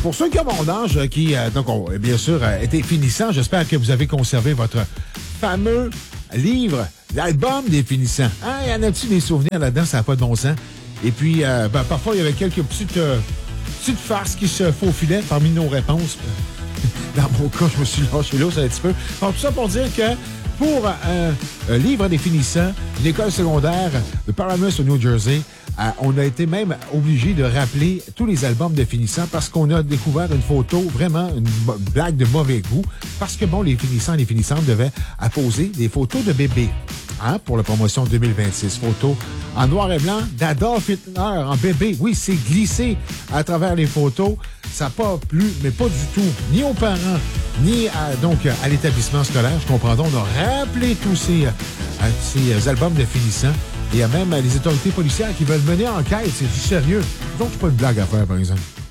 Pour ceux qui ont mon âge, qui, donc, ont bien sûr été finissants, j'espère que vous avez conservé votre fameux livre, l'album des finissants. Hein, y en a-t-il des souvenirs là-dedans? Ça n'a pas de bon sens. Et puis, parfois, il y avait quelques petites farces qui se faufilaient parmi nos réponses. Dans mon cas, je me suis lâché l'eau un petit peu. Donc, tout ça pour dire que pour un livre des finissants, une école secondaire de Paramus au New Jersey, on a été même obligé de rappeler tous les albums de finissants parce qu'on a découvert une photo, vraiment une blague de mauvais goût, parce que, bon, les finissants et les finissantes devaient apposer des photos de bébés, hein, pour la promotion 2026. Photos en noir et blanc d'Adolf Hitler en bébé. Oui, c'est glissé à travers les photos. Ça n'a pas plu, mais pas du tout, ni aux parents, ni à l'établissement scolaire. Je comprends donc, on a rappelé tous ces albums de finissants. Et il y a même les autorités policières qui veulent mener enquête. C'est du sérieux. Donc, c'est pas une blague à faire, par exemple.